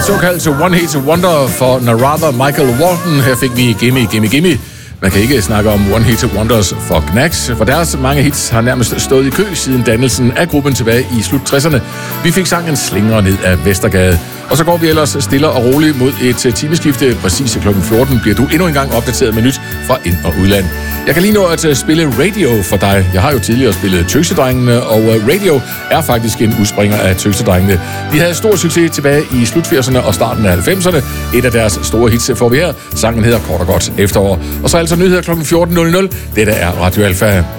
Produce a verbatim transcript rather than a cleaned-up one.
såkaldte One Hit Wonder for Narada Michael Walton. Her fik vi Gimme, Gimme, Gimme. Man kan ikke snakke om One Hit Wonders for Knacks, for deres mange hits har nærmest stået i kø siden dannelsen af gruppen tilbage i slut tresserne. Vi fik sangen Slingre ned af Vestergade. Og så går vi ellers stille og roligt mod et timeskifte. Præcis klokken fjorten bliver du endnu en gang opdateret med nyt fra ind- og udland. Jeg kan lige nå at spille Radio for dig. Jeg har jo tidligere spillet Tøsedrengene, og Radio er faktisk en udspringer af Tøsedrengene. De havde stor succes tilbage i slut firserne og starten af halvfemserne. Et af deres store hits får vi her. Sangen hedder kort og godt Efterår. Og så altså nyheder klokken fjorten nul nul. Dette er Radio Alfa.